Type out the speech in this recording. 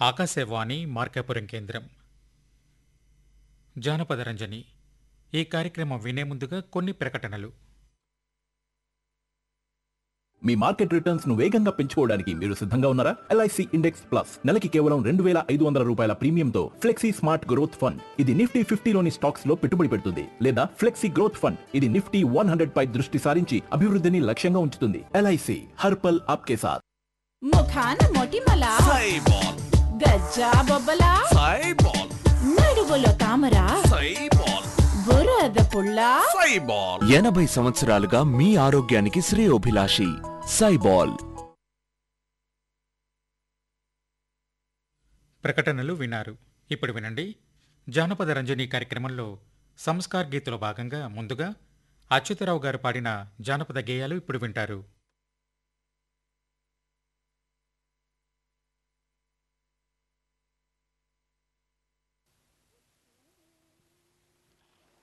ఆకాశవాణి మార్కాపురం కేంద్రం. జానపద రంజని ఈ కార్యక్రమం వినే ముందుగా కొన్ని ప్రకటనలు. మీ మార్కెట్ రిటర్న్స్ ను వేగంగా పెంచుకోవడానికి మీరు సిద్ధంగా ఉన్నారా? LIC ఇండెక్స్ ప్లస్ నెలకి కేవలం 2,500 రూపాయల ప్రీమియంతో ఫ్లెక్సీ స్మార్ట్ గ్రోత్ ఫండ్. ఇది నిఫ్టీ 50లోని స్టాక్స్ లో పెట్టుబడి పెడుతుంది, లేదా ఫ్లెక్సీ గ్రోత్ ఫండ్. ఇది నిఫ్టీ 100 పై దృష్టి సారించి అభివృద్ధిని లక్ష్యంగా ఉంచుతుంది. LIC హర్పల్ ఆప్కే సాత్. ముఖాన మొటిమల సైబాల్, గజ్జా బొబ్బల సైబాల్, నడువులో తామర సైబాల్, బురద పుల్ల సైబాల్. 80 సంవత్సరాలుగా మీ ఆరోగ్యానికి శ్రేయోభిలాషి సైబాల్. ప్రకటనలు విన్నారు. ఇప్పుడు వినండి జానపద రంజని కార్యక్రమంలో సంస్కార్ గీతలో భాగంగా ముందుగా అచ్యుతరావు గారు పాడిన జానపద గేయాలు ఇప్పుడు వింటారు.